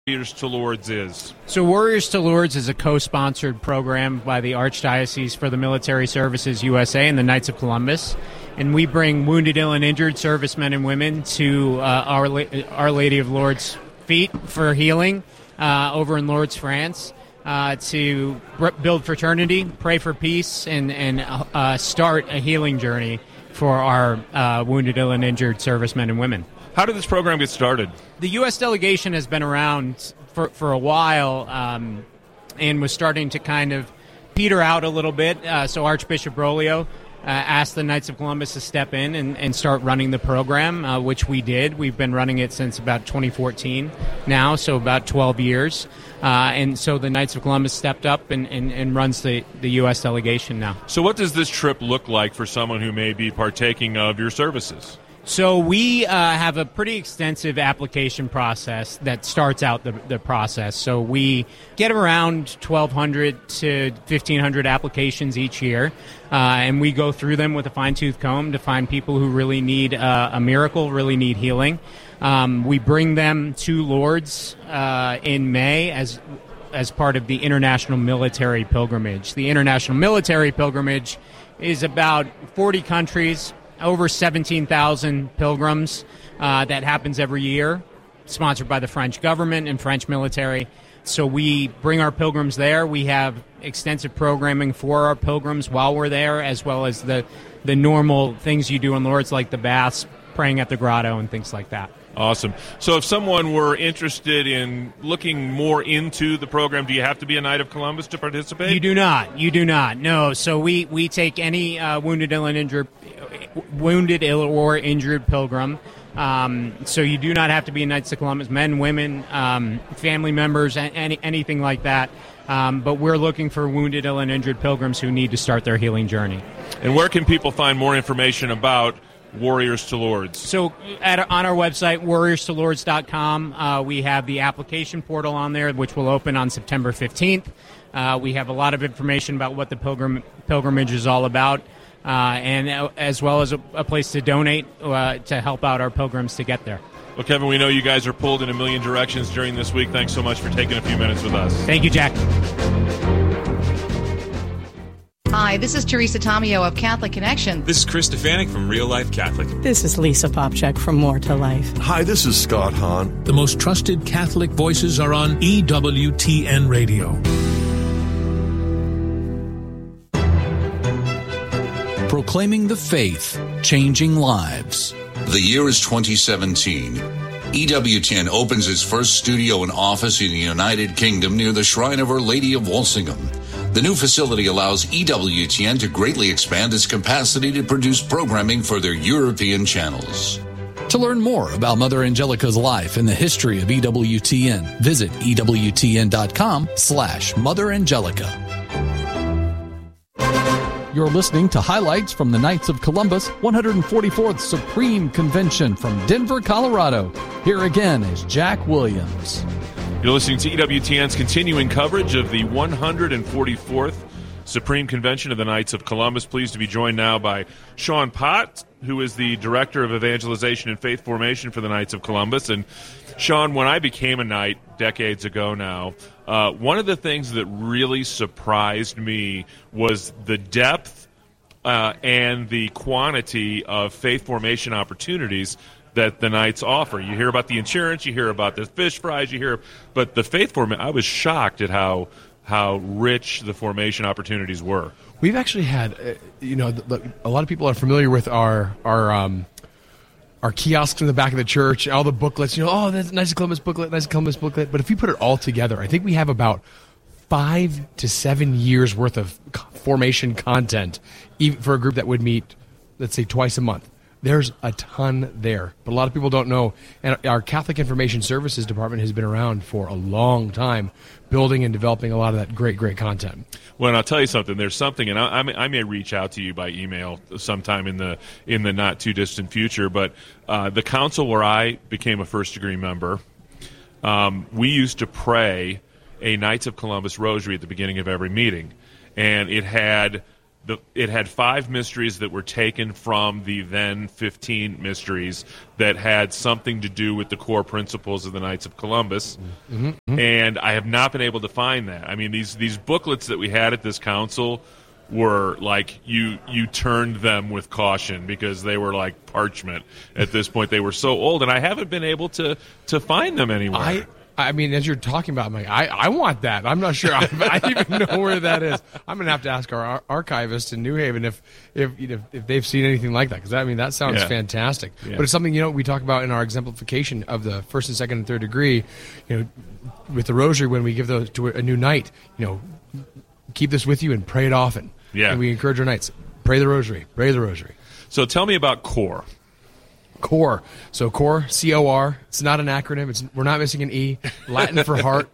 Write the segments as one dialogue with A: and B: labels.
A: Warriors to Lourdes is?
B: So Warriors to Lourdes is a co-sponsored program by the Archdiocese for the Military Services USA and the Knights of Columbus. And we bring wounded, ill, and injured servicemen and women to Our Lady of Lourdes' feet for healing over in Lourdes, France, to build fraternity, pray for peace, and start a healing journey for our wounded, ill, and injured servicemen and women.
A: How did this program get started?
B: The U.S. delegation has been around for a while and was starting to kind of peter out a little bit. So Archbishop Broglio asked the Knights of Columbus to step in and start running the program, which we did. We've been running it since about 2014 now, so about 12 years. And so the Knights of Columbus stepped up and runs the U.S. delegation now.
A: So what does this trip look like for someone who may be partaking of your services?
B: So we have a pretty extensive application process that starts out the process. So we get around 1,200 to 1,500 applications each year, and we go through them with a fine-tooth comb to find people who really need a miracle, really need healing. We bring them to Lourdes in May as part of the International Military Pilgrimage. The International Military Pilgrimage is about 40 countries, over 17,000 pilgrims that happens every year, sponsored by the French government and French military. So we bring our pilgrims there. We have extensive programming for our pilgrims while we're there, as well as the normal things you do in Lourdes, like the baths, praying at the grotto, and things like that.
A: Awesome. So if someone were interested in looking more into the program, do you have to be a Knight of Columbus to participate?
B: You do not. No. So we take any wounded, ill, or injured pilgrim. So you do not have to be a Knights of Columbus, men, women, family members, anything like that. But we're looking for wounded, ill, and injured pilgrims who need to start their healing journey.
A: And where can people find more information about Warriors to Lourdes?
B: So on our website, warriorstolourdes.com, we have the application portal on there, which will open on September 15th. We have a lot of information about what the pilgrimage is all about, and as well as a place to donate to help out our pilgrims to get there.
A: Well, Kevin, we know you guys are pulled in a million directions during this week. Thanks so much for taking a few minutes with us.
B: Thank you, Jack.
C: Hi, this is Teresa Tomeo of Catholic Connection.
D: This is Chris Stefanik from Real Life Catholic.
E: This is Lisa Popchak from More to Life.
F: Hi, this is Scott Hahn.
G: The most trusted Catholic voices are on EWTN Radio. Proclaiming the faith, changing lives.
H: The year is 2017. EWTN opens its first studio and office in the United Kingdom near the Shrine of Our Lady of Walsingham. The new facility allows EWTN to greatly expand its capacity to produce programming for their European channels.
I: To learn more about Mother Angelica's life and the history of EWTN, visit EWTN.com/Mother Angelica. You're listening to highlights from the Knights of Columbus 144th Supreme Convention from Denver, Colorado. Here again is Jack Williams.
A: You're listening to EWTN's continuing coverage of the 144th Supreme Convention of the Knights of Columbus. Pleased to be joined now by Sean Pott, who is the Director of Evangelization and Faith Formation for the Knights of Columbus. And Sean, when I became a Knight decades ago now, one of the things that really surprised me was the depth and the quantity of faith formation opportunities that the Knights offer. You hear about the insurance, you hear about the fish fries, but the faith formation, I was shocked at how rich the formation opportunities were.
J: We've actually had, a lot of people are familiar with our kiosks in the back of the church, all the booklets. That's Knights of Columbus booklet, Knights of Columbus booklet. But if we put it all together, I think we have about 5 to 7 years worth of formation content, even for a group that would meet, let's say, twice a month. There's a ton there, but a lot of people don't know. And our Catholic Information Services Department has been around for a long time, building and developing a lot of that great content.
A: Well, and I'll tell you something. There's something, and I may reach out to you by email sometime in the not too distant future. But the council where I became a first-degree member, we used to pray a Knights of Columbus rosary at the beginning of every meeting, and it had it had 5 mysteries that were taken from the then 15 mysteries that had something to do with the core principles of the Knights of Columbus. And I have not been able to find that. I mean, these booklets that we had at this council were like you turned them with caution because they were like parchment at this point. They were so old, and I haven't been able to find them anywhere.
J: I mean, as you're talking about, I'm like, I want that. I'm not sure I even know where that is. I'm going to have to ask our archivist in New Haven if they've seen anything like that, because I mean that sounds fantastic. Yeah. But it's something we talk about in our exemplification of the first and second and third degree. With the rosary, when we give those to a new knight, keep this with you and pray it often.
A: Yeah,
J: and we encourage our knights, pray the rosary, pray the rosary.
A: So tell me about CORE.
J: CORE. So CORE, C-O-R. It's not an acronym. We're not missing an E. Latin for heart.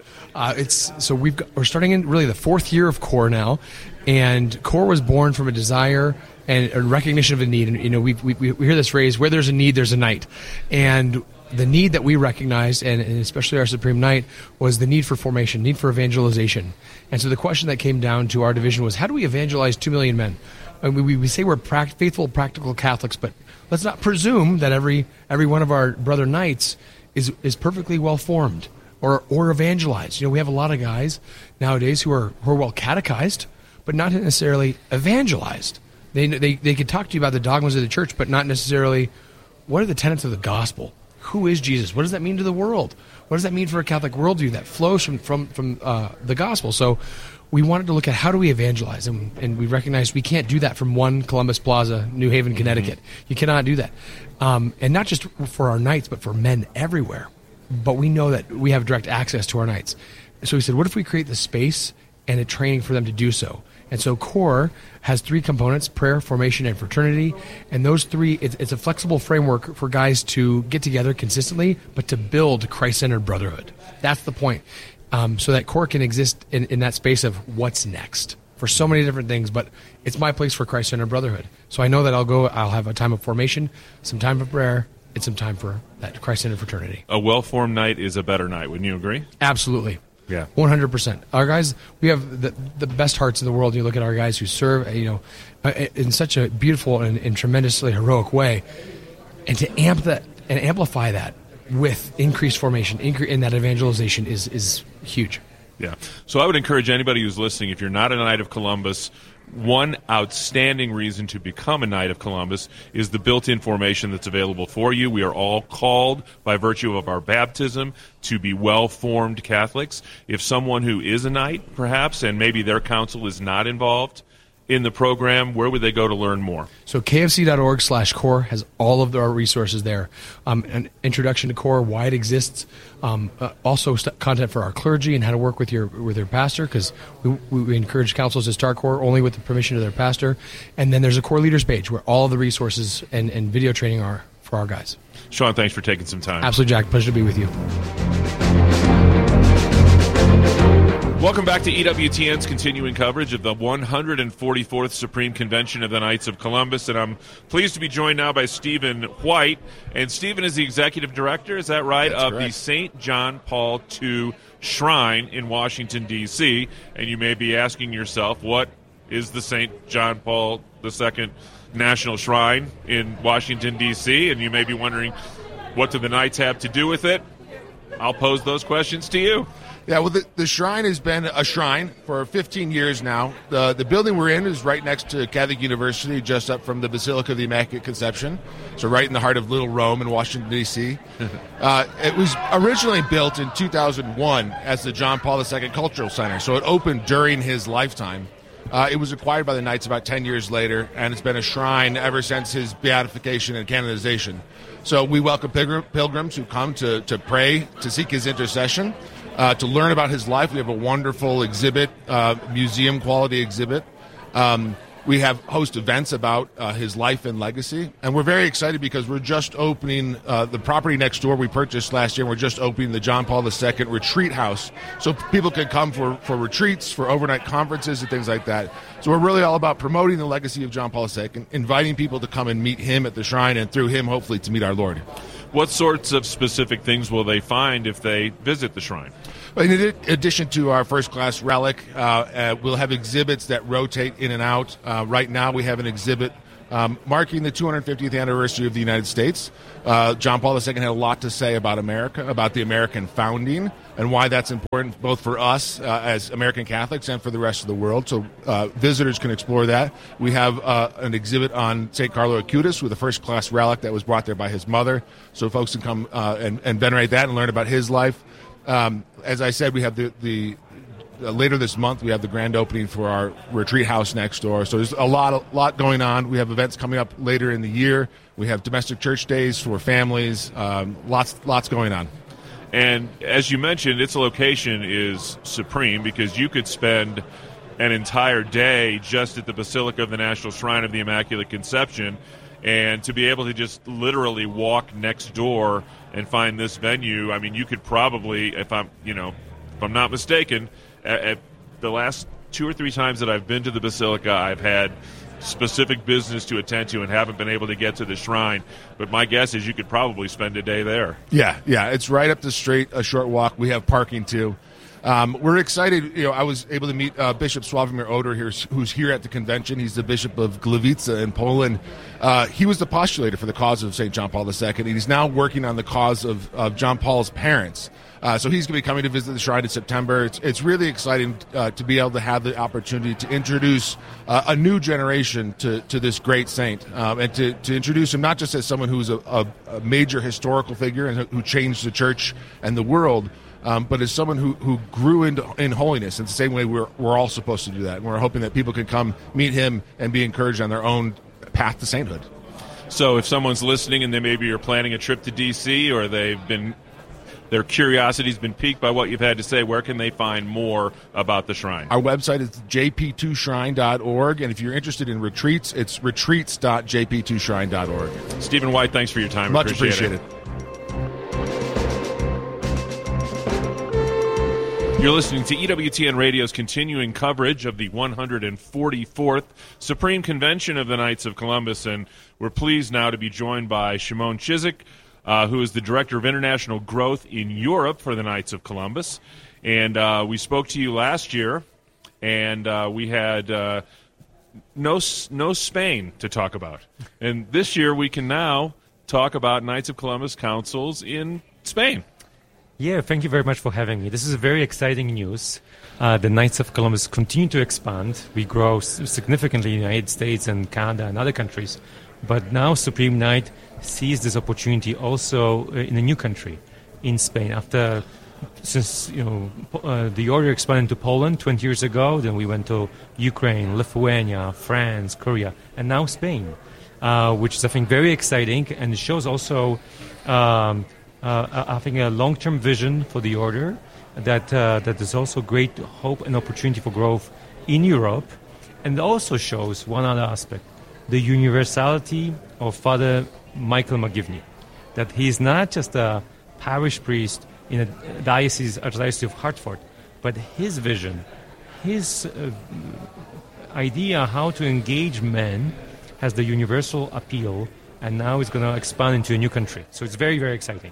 J: We're starting in really the 4th year of CORE now, and CORE was born from a desire and a recognition of a need. And we hear this phrase: where there's a need, there's a knight. And the need that we recognized, and especially our Supreme Knight, was the need for formation, need for evangelization. And so the question that came down to our division was, how do we evangelize 2 million men? And we say we're faithful, practical Catholics, but let's not presume that every one of our brother knights is perfectly well formed or evangelized. We have a lot of guys nowadays who are well catechized, but not necessarily evangelized. They could talk to you about the dogmas of the church, but not necessarily what are the tenets of the gospel. Who is Jesus? What does that mean to the world? What does that mean for a Catholic worldview that flows from the gospel? So we wanted to look at how do we evangelize, and we recognized we can't do that from one Columbus Plaza, New Haven, Connecticut. You cannot do that. And not just for our knights, but for men everywhere. But we know that we have direct access to our knights. So we said, what if we create the space and a training for them to do so? And so CORE has 3 components: prayer, formation, and fraternity. And those 3, it's a flexible framework for guys to get together consistently, but to build Christ-centered brotherhood. That's the point. So that CORE can exist in that space of what's next for so many different things, but it's my place for Christ-centered brotherhood. So I know that I'll have a time of formation, some time for prayer, and some time for that Christ-centered fraternity.
A: A well-formed knight is a better knight. Wouldn't you agree?
J: Absolutely.
A: Yeah,
J: 100%. Our guys, we have the best hearts in the world. You look at our guys who serve, in such a beautiful and tremendously heroic way, and to amplify that with increased formation, in that evangelization is huge.
A: Yeah. So I would encourage anybody who's listening, if you're not a Knight of Columbus, one outstanding reason to become a Knight of Columbus is the built-in formation that's available for you. We are all called by virtue of our baptism to be well-formed Catholics. If someone who is a Knight, perhaps, and maybe their council is not involved in the program, where would they go to learn more?
J: So kfc.org/CORE has all of our resources there. An introduction to CORE, why it exists, also content for our clergy and how to work with your pastor, because we encourage councils to start CORE only with the permission of their pastor. And then there's a CORE leaders page where all of the resources and video training are for our guys.
A: Sean, thanks for taking some time.
J: Absolutely, Jack. Pleasure to be with you.
A: Welcome back to EWTN's continuing coverage of the 144th Supreme Convention of the Knights of Columbus, and I'm pleased to be joined now by Stephen White. And Stephen is the executive director, is that right,
K: That's
A: of
K: correct.
A: the St. John Paul II Shrine in Washington, D.C. And you may be asking yourself, what is the St. John Paul II National Shrine in Washington, D.C.? And you may be wondering, what do the Knights have to do with it? I'll pose those questions to you.
K: Yeah, well, the shrine has been a shrine for 15 years now. The building we're in is right next to Catholic University, just up from the Basilica of the Immaculate Conception, so right in the heart of Little Rome in Washington, D.C. It was originally built in 2001 as the John Paul II Cultural Center, so it opened during his lifetime. It was acquired by the Knights about 10 years later, and it's been a shrine ever since his beatification and canonization. So we welcome pilgrims who come to pray, to seek his intercession, to learn about his life. We have a wonderful exhibit, museum-quality exhibit. We have host events about his life and legacy. And we're very excited because we're just opening the property next door we purchased last year. We're just opening the John Paul II Retreat House. So people can come for retreats, for overnight conferences, and things like that. So we're really all about promoting the legacy of John Paul II, inviting people to come and meet him at the shrine, and through him, hopefully, to meet our Lord.
A: What sorts of specific things will they find if they visit the shrine?
K: In addition to our first-class relic, we'll have exhibits that rotate in and out. Right now, we have an exhibit marking the 250th anniversary of the United States. John Paul II had a lot to say about America, about the American founding, and why that's important both for us as American Catholics and for the rest of the world. So visitors can explore that. We have an exhibit on St. Carlo Acutis with a first-class relic that was brought there by his mother, so folks can come and venerate that and learn about his life. As I said, we have the later this month, we have the grand opening for our retreat house next door. So there's a lot going on. We have events coming up later in the year. We have domestic church days for families. Lots going on.
A: And as you mentioned, its location is supreme because you could spend an entire day just at the Basilica of the National Shrine of the Immaculate Conception, and to be able to just literally walk next door and find this venue. I mean, you could probably, if I'm not mistaken, at the last 2 or 3 times that I've been to the Basilica, I've had specific business to attend to and haven't been able to get to the shrine. But my guess is you could probably spend a day there.
K: Yeah, it's right up the street, a short walk. We have parking too. We're excited. I was able to meet Bishop Sławomir Oder here, who's here at the convention. He's the Bishop of Gliwice in Poland. He was the postulator for the cause of St. John Paul II, and he's now working on the cause of John Paul's parents. So he's going to be coming to visit the shrine in September. It's really exciting to be able to have the opportunity to introduce a new generation to this great saint, and to introduce him not just as someone who's a major historical figure and who changed the church and the world, but as someone who grew in holiness in the same way we're all supposed to do that. And we're hoping that people can come meet him and be encouraged on their own path to sainthood.
A: So if someone's listening and they maybe are planning a trip to D.C. or their curiosity's been piqued by what you've had to say, where can they find more about the shrine?
K: Our website is jp2shrine.org, and if you're interested in retreats, it's retreats.jp2shrine.org.
A: Stephen White, thanks for your time.
K: Much appreciated.
A: You're listening to EWTN Radio's continuing coverage of the 144th Supreme Convention of the Knights of Columbus, and we're pleased now to be joined by Shimon Chizik, who is the Director of International Growth in Europe for the Knights of Columbus. And we spoke to you last year, and we had no Spain to talk about. And this year we can now talk about Knights of Columbus councils in Spain.
L: Yeah, thank you very much for having me. This is very exciting news. The Knights of Columbus continue to expand. We grow significantly in the United States and Canada and other countries. But now Supreme Knight sees this opportunity also in a new country, in Spain. Since the order expanded to Poland 20 years ago, then we went to Ukraine, Lithuania, France, Korea, and now Spain, which is, I think, very exciting, and it shows also I think a long-term vision for the order that there's also great hope and opportunity for growth in Europe, and also shows one other aspect, the universality of Father Michael McGivney, that he's not just a parish priest in a archdiocese of Hartford, but his vision, his idea how to engage men has the universal appeal, and now it's going to expand into a new country. So it's very, very exciting.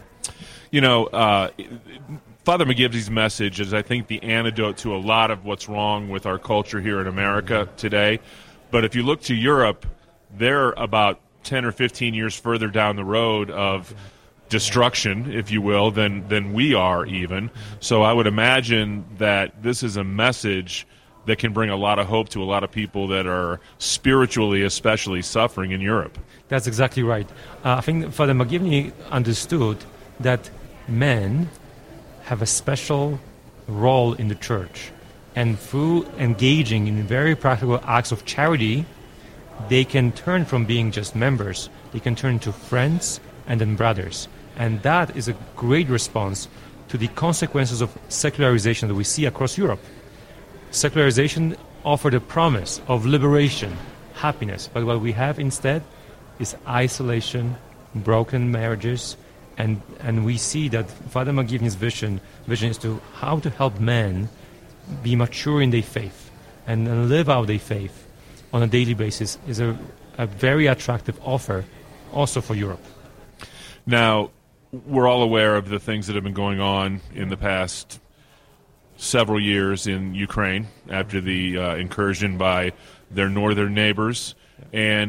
A: Father McGivney's message is, I think, the antidote to a lot of what's wrong with our culture here in America today. But if you look to Europe, they're about 10 or 15 years further down the road of destruction, if you will, than we are even. So I would imagine that this is a message that can bring a lot of hope to a lot of people that are spiritually especially suffering in Europe.
L: That's exactly right. I think Father McGivney understood that men have a special role in the church, and through engaging in very practical acts of charity, they can turn from being just members, they can turn to friends and then brothers. And that is a great response to the consequences of secularization that we see across Europe. Secularization offered a promise of liberation, happiness, but what we have instead is isolation, broken marriages, and we see that Father McGivney's vision is to how to help men be mature in their faith and live out their faith on a daily basis is a very attractive offer also for Europe.
A: Now, we're all aware of the things that have been going on in the past several years in Ukraine after the incursion by their northern neighbors. And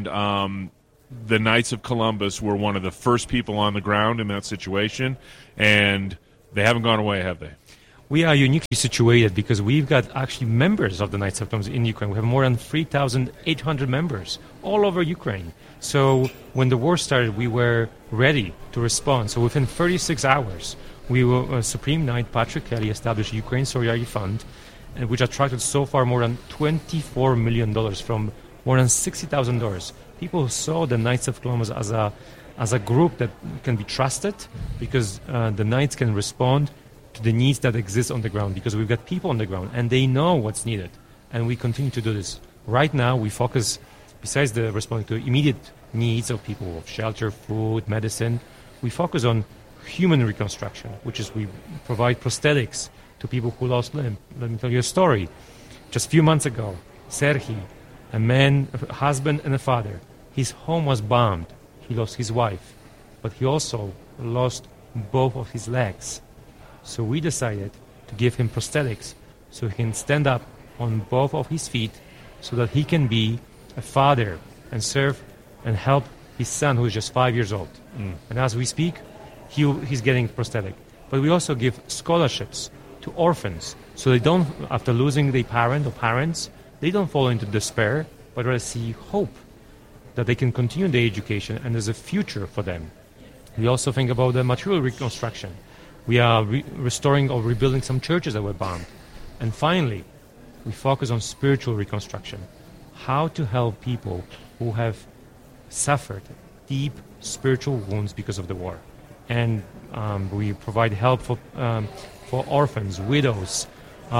A: the Knights of Columbus were one of the first people on the ground in that situation. And they haven't gone away, have they?
L: We are uniquely situated because we've got actually members of the Knights of Columbus in Ukraine. We have more than 3,800 members all over Ukraine. So when the war started, we were ready to respond. So within 36 hours, Supreme Knight Patrick Kelly established Ukraine Solidarity Fund, which attracted so far more than $24 million from more than 60,000 doors. People who saw the Knights of Columbus as a group that can be trusted because the Knights can respond to the needs that exist on the ground because we've got people on the ground and they know what's needed. And we continue to do this. Right now, we focus, besides the responding to immediate needs of people, of shelter, food, medicine, we focus on human reconstruction, which is we provide prosthetics to people who lost limb. Let me tell you a story. Just a few months ago, Serhii, a man, a husband and a father, his home was bombed. He lost his wife, but he also lost both of his legs. So we decided to give him prosthetics so he can stand up on both of his feet so that he can be a father and serve and help his son who is just 5 years old. And as we speak, he's getting prosthetic. But we also give scholarships to orphans so they don't, after losing their parent or parents, they don't fall into despair, but rather see hope that they can continue their education and there's a future for them. We also think about the material reconstruction. We are restoring or rebuilding some churches that were bombed. And finally, we focus on spiritual reconstruction. How to help people who have suffered deep spiritual wounds because of the war. And we provide help for orphans, widows,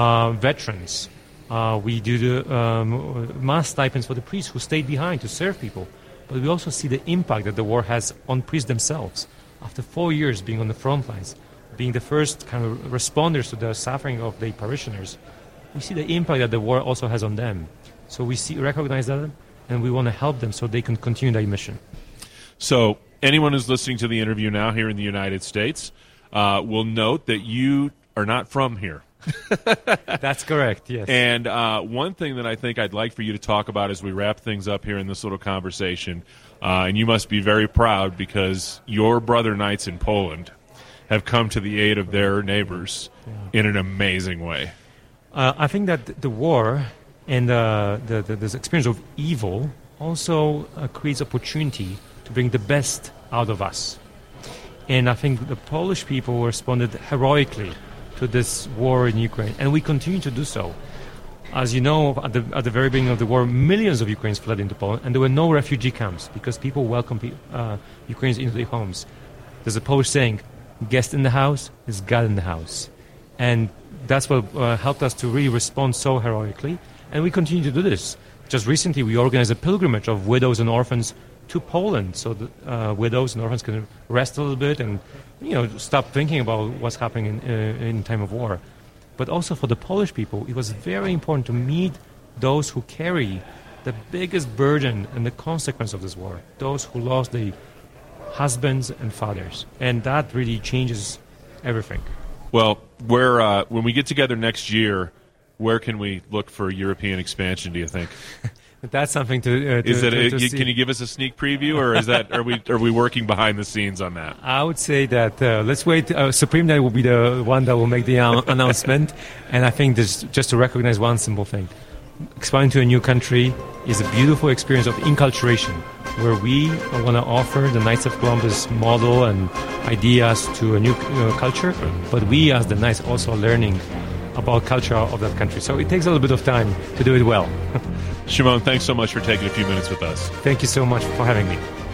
L: veterans. We do the mass stipends for the priests who stayed behind to serve people. But we also see the impact that the war has on priests themselves. After 4 years being on the front lines, being the first kind of responders to the suffering of their parishioners, we see the impact that the war also has on them. So we recognize that, and we want to help them so they can continue their mission.
A: So anyone who's listening to the interview now here in the United States will note that you are not from here.
L: That's correct, yes.
A: And one thing that I think I'd like for you to talk about as we wrap things up here in this little conversation, and you must be very proud because your brother Knights in Poland have come to the aid of their neighbors in an amazing way.
L: I think that the war and this experience of evil also creates opportunity to bring the best out of us. And I think the Polish people responded heroically to this war in Ukraine, and we continue to do so. As you know, at the very beginning of the war, millions of Ukrainians fled into Poland, and there were no refugee camps because people welcomed Ukrainians into their homes. There's a Polish saying, guest in the house is God in the house. And that's what helped us to really respond so heroically, and we continue to do this. Just recently, we organized a pilgrimage of widows and orphans to Poland, so that widows and orphans can rest a little bit and stop thinking about what's happening in time of war. But also for the Polish people, it was very important to meet those who carry the biggest burden and the consequence of this war, those who lost their husbands and fathers. And that really changes everything.
A: Well, when we get together next year, where can we look for European expansion, do you think?
L: That's something to see.
A: Can you give us a sneak preview, or is that are we working behind the scenes on that?
L: I would say that let's wait. Supreme Knight will be the one that will make the announcement, and I think this just to recognize one simple thing: expanding to a new country is a beautiful experience of inculturation, where we want to offer the Knights of Columbus model and ideas to a new culture, but we as the Knights also learning about culture of that country. So it takes a little bit of time to do it well.
A: Shimon, thanks so much for taking a few minutes with us.
L: Thank you so much for having me.